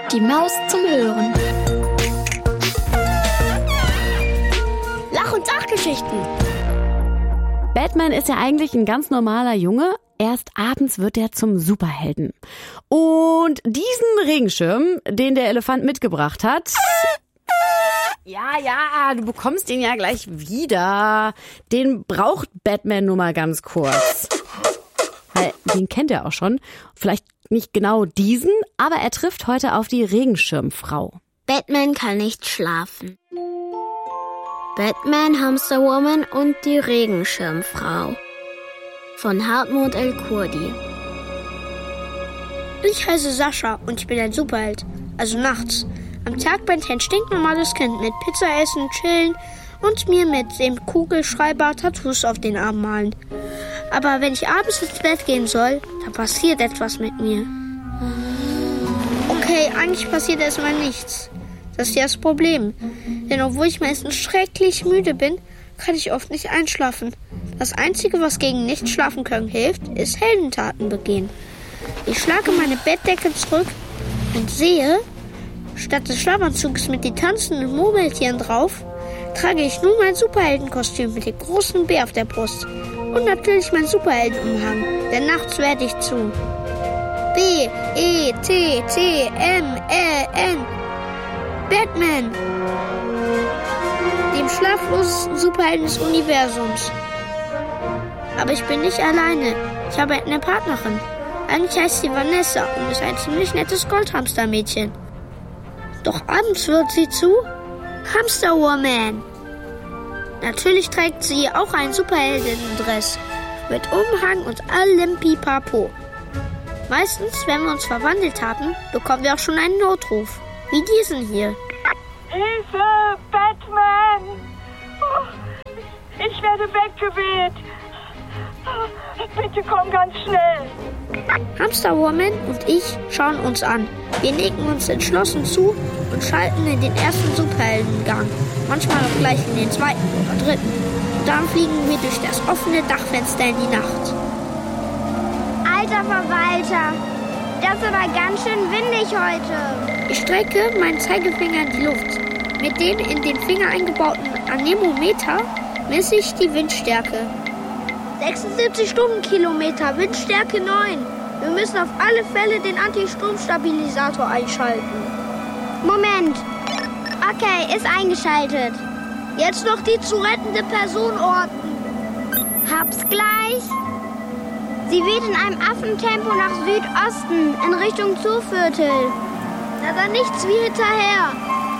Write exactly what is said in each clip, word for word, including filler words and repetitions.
Die Maus zum Hören. Lach- und Sachgeschichten. Batman ist ja eigentlich ein ganz normaler Junge. Erst abends wird er zum Superhelden. Und diesen Regenschirm, den der Elefant mitgebracht hat... Ja, ja, du bekommst ihn ja gleich wieder. Den braucht Batman nur mal ganz kurz. Weil den kennt er auch schon. Vielleicht nicht genau diesen, aber er trifft heute auf die Regenschirmfrau. Batman kann nicht schlafen. Batman, Hamsterwoman und die Regenschirmfrau. Von Hartmut El-Kurdi. Ich heiße Sascha und ich bin ein Superheld. Also nachts. Am Tag bin ich ein stinknormales Kind mit Pizza essen, chillen und mir mit dem Kugelschreiber Tattoos auf den Arm malen. Aber wenn ich abends ins Bett gehen soll, dann passiert etwas mit mir. Okay, eigentlich passiert erstmal nichts. Das ist ja das Problem. Denn obwohl ich meistens schrecklich müde bin, kann ich oft nicht einschlafen. Das Einzige, was gegen Nichtschlafen können hilft, ist Heldentaten begehen. Ich schlage meine Bettdecke zurück und sehe, statt des Schlafanzugs mit den tanzenden Murmeltieren drauf, trage ich nun mein Superheldenkostüm mit dem großen Bär auf der Brust. Und natürlich mein Superheldenumhang, denn nachts werde ich zu B, E, T, T, M, Ä, N. Batman. Dem schlaflosesten Superhelden des Universums. Aber ich bin nicht alleine. Ich habe eine Partnerin. Eigentlich heißt sie Vanessa und ist ein ziemlich nettes Goldhamstermädchen. Doch abends wird sie zu Hamsterwoman. Natürlich trägt sie auch einen Superheldinnen-Dress mit Umhang und allem Pipapo. Meistens, wenn wir uns verwandelt haben, bekommen wir auch schon einen Notruf, wie diesen hier. Hilfe, Batman! Oh, ich werde weggeweht. Oh, bitte komm ganz schnell. Hamsterwoman und ich schauen uns an. Wir nicken uns entschlossen zu und schalten in den ersten Superheldengang. Manchmal auch gleich in den zweiten oder dritten. Und dann fliegen wir durch das offene Dachfenster in die Nacht. Alter Verwalter, das ist aber ganz schön windig heute. Ich strecke meinen Zeigefinger in die Luft. Mit dem in den Finger eingebauten Anemometer messe ich die Windstärke. sechsundsiebzig Stundenkilometer, Windstärke neun. Wir müssen auf alle Fälle den Anti-Sturm-Stabilisator einschalten. Moment. Okay, ist eingeschaltet. Jetzt noch die zu rettende Person orten. Hab's gleich. Sie weht in einem Affentempo nach Südosten, in Richtung Zooviertel. Na dann nichts wie hinterher.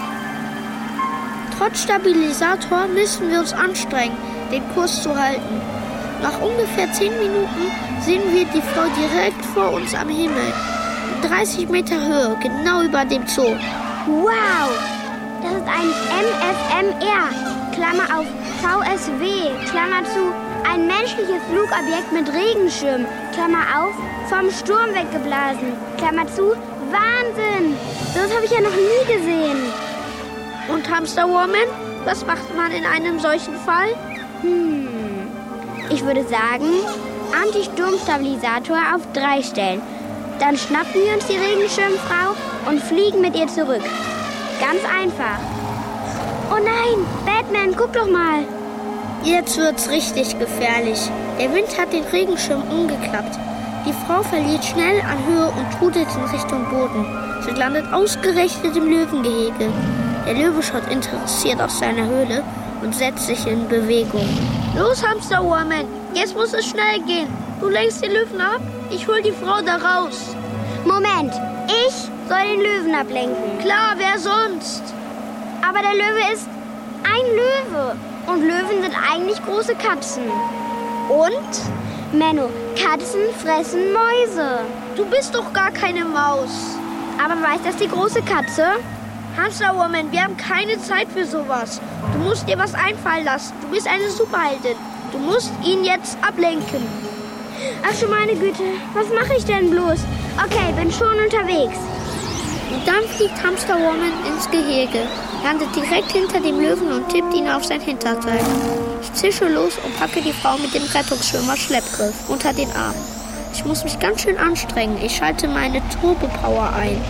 Trotz Stabilisator müssen wir uns anstrengen, den Kurs zu halten. Nach ungefähr zehn Minuten sehen wir die Frau direkt vor uns am Himmel. In dreißig Meter Höhe, genau über dem Zoo. Wow, das ist ein M F M R, Klammer auf V S W, Klammer zu, ein menschliches Flugobjekt mit Regenschirm, Klammer auf, vom Sturm weggeblasen, Klammer zu, Wahnsinn, das habe ich ja noch nie gesehen. Und Hamsterwoman, was macht man in einem solchen Fall? Hm, ich würde sagen, Anti-Sturm-Stabilisator auf drei stellen. Dann schnappen wir uns die Regenschirmfrau und fliegen mit ihr zurück. Ganz einfach. Oh nein, Batman, guck doch mal. Jetzt wird's richtig gefährlich. Der Wind hat den Regenschirm umgeklappt. Die Frau verliert schnell an Höhe und trudelt in Richtung Boden. Sie landet ausgerechnet im Löwengehege. Der Löwe schaut interessiert aus seiner Höhle und setzt sich in Bewegung. Los, Hamsterwoman, jetzt muss es schnell gehen. Du lenkst den Löwen ab, ich hol die Frau da raus. Moment, ich soll den Löwen ablenken. Klar, wer sonst? Aber der Löwe ist ein Löwe. Und Löwen sind eigentlich große Katzen. Und? Menno, Katzen fressen Mäuse. Du bist doch gar keine Maus. Aber weiß das die große Katze? Hamsterwoman, wir haben keine Zeit für sowas. Du musst dir was einfallen lassen. Du bist eine Superheldin. Du musst ihn jetzt ablenken. Ach schon meine Güte, was mache ich denn bloß? Okay, bin schon unterwegs. Und dann fliegt Hamsterwoman ins Gehege, landet direkt hinter dem Löwen und tippt ihn auf sein Hinterteil. Ich zische los und packe die Frau mit dem Rettungsschwimmer Schleppgriff unter den Arm. Ich muss mich ganz schön anstrengen. Ich schalte meine Turbo-Power ein.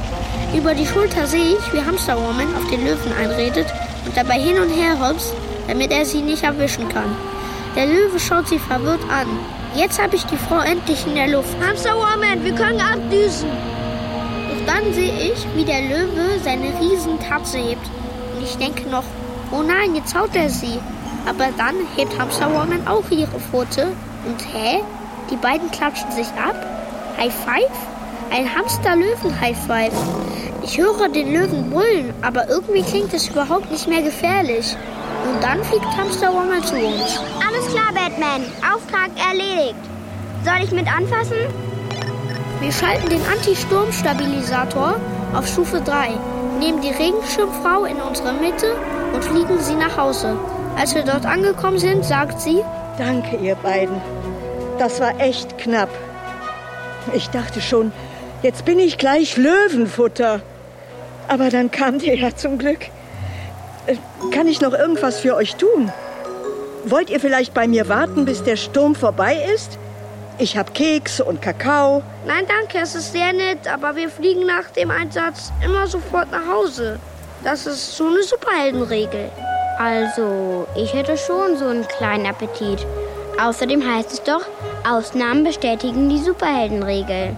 Über die Schulter sehe ich, wie Hamsterwoman auf den Löwen einredet und dabei hin und her hopst, damit er sie nicht erwischen kann. Der Löwe schaut sie verwirrt an. Jetzt habe ich die Frau endlich in der Luft. Hamsterwoman, wir können abdüsen. Doch dann sehe ich, wie der Löwe seine riesen Tatze hebt. Und ich denke noch, oh nein, jetzt haut er sie. Aber dann hebt Hamsterwoman auch ihre Pfote. Und hä? Die beiden klatschen sich ab? High Five? Ein Hamster-Löwen-High Five. Ich höre den Löwen brüllen, aber irgendwie klingt es überhaupt nicht mehr gefährlich. Und dann fliegt Hamsterwoman zu uns. Alles klar, Batman. Auftrag erledigt. Soll ich mit anfassen? Wir schalten den Anti-Sturm-Stabilisator auf Stufe drei, nehmen die Regenschirmfrau in unsere Mitte und fliegen sie nach Hause. Als wir dort angekommen sind, sagt sie: Danke, ihr beiden. Das war echt knapp. Ich dachte schon, jetzt bin ich gleich Löwenfutter. Aber dann kamt ihr ja zum Glück. Kann ich noch irgendwas für euch tun? Wollt ihr vielleicht bei mir warten, bis der Sturm vorbei ist? Ich habe Kekse und Kakao. Nein, danke, es ist sehr nett, aber wir fliegen nach dem Einsatz immer sofort nach Hause. Das ist so eine Superheldenregel. Also, ich hätte schon so einen kleinen Appetit. Außerdem heißt es doch, Ausnahmen bestätigen die Superheldenregel.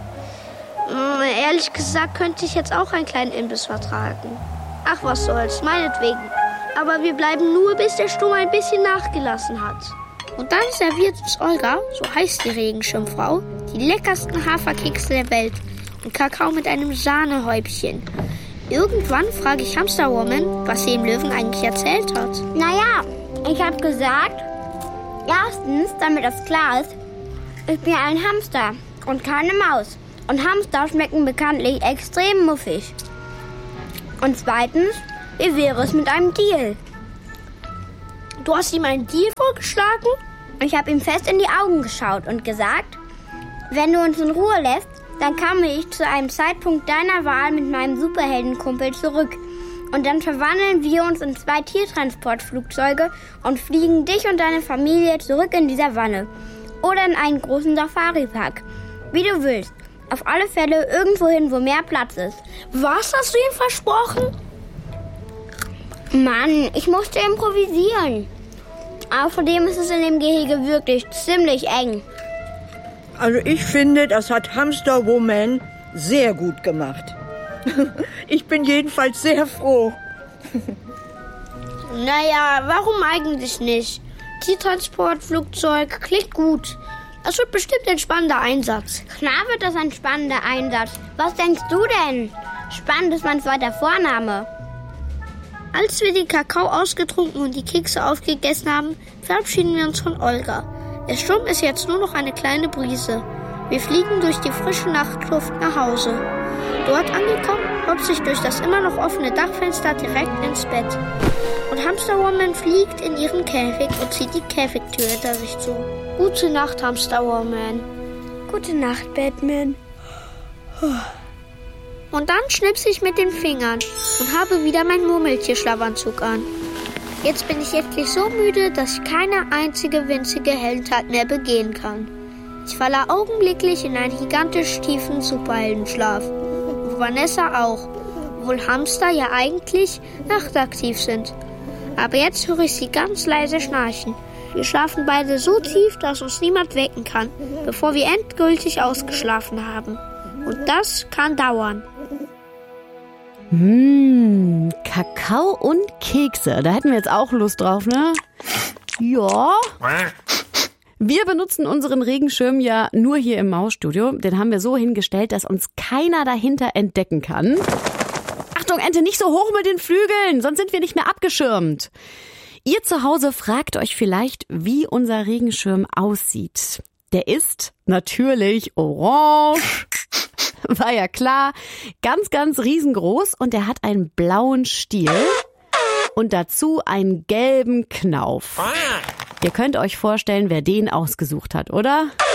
Äh, ehrlich gesagt könnte ich jetzt auch einen kleinen Imbiss vertragen. Ach, was soll's, meinetwegen. Aber wir bleiben nur, bis der Sturm ein bisschen nachgelassen hat. Und dann serviert uns Olga, so heißt die Regenschirmfrau, die leckersten Haferkekse der Welt und Kakao mit einem Sahnehäubchen. Irgendwann frage ich Hamsterwoman, was sie dem Löwen eigentlich erzählt hat. Naja, ich habe gesagt, erstens, damit das klar ist, ich bin ein Hamster und keine Maus. Und Hamster schmecken bekanntlich extrem muffig. Und zweitens, wie wäre es mit einem Deal? Du hast ihm einen Deal vorgeschlagen? Ich habe ihm fest in die Augen geschaut und gesagt, wenn du uns in Ruhe lässt, dann komme ich zu einem Zeitpunkt deiner Wahl mit meinem Superheldenkumpel zurück. Und dann verwandeln wir uns in zwei Tiertransportflugzeuge und fliegen dich und deine Familie zurück in die Savanne. Oder in einen großen Safari-Park. Wie du willst. Auf alle Fälle irgendwo hin, wo mehr Platz ist. Was hast du ihm versprochen? Mann, ich musste improvisieren. Außerdem ist es in dem Gehege wirklich ziemlich eng. Also ich finde, das hat Hamsterwoman sehr gut gemacht. Ich bin jedenfalls sehr froh. Naja, warum eigentlich nicht? Tiertransportflugzeug klingt gut. Das wird bestimmt ein spannender Einsatz. Klar wird das ein spannender Einsatz. Was denkst du denn? Spannend ist mein zweiter Vorname. Als wir den Kakao ausgetrunken und die Kekse aufgegessen haben, verabschieden wir uns von Olga. Der Sturm ist jetzt nur noch eine kleine Brise. Wir fliegen durch die frische Nachtluft nach Hause. Dort angekommen, hopse ich durch das immer noch offene Dachfenster direkt ins Bett. Und Hamsterwoman fliegt in ihren Käfig und zieht die Käfigtür hinter sich zu. Gute Nacht, Hamsterwoman. Gute Nacht, Batman. Und dann schnipse ich mit den Fingern und habe wieder meinen Murmeltier-Schlafanzug an. Jetzt bin ich endlich so müde, dass ich keine einzige winzige Heldentat mehr begehen kann. Ich falle augenblicklich in einen gigantisch tiefen Superheldenschlaf. Und Vanessa auch, obwohl Hamster ja eigentlich nachtaktiv sind. Aber jetzt höre ich sie ganz leise schnarchen. Wir schlafen beide so tief, dass uns niemand wecken kann, bevor wir endgültig ausgeschlafen haben. Und das kann dauern. Mmh, Kakao und Kekse. Da hätten wir jetzt auch Lust drauf, ne? Ja. Wir benutzen unseren Regenschirm ja nur hier im Mausstudio. Den haben wir so hingestellt, dass uns keiner dahinter entdecken kann. Achtung, Ente, nicht so hoch mit den Flügeln, sonst sind wir nicht mehr abgeschirmt. Ihr zu Hause fragt euch vielleicht, wie unser Regenschirm aussieht. Der ist natürlich orange. War ja klar. Ganz, ganz riesengroß und er hat einen blauen Stiel und dazu einen gelben Knauf. Ihr könnt euch vorstellen, wer den ausgesucht hat, oder?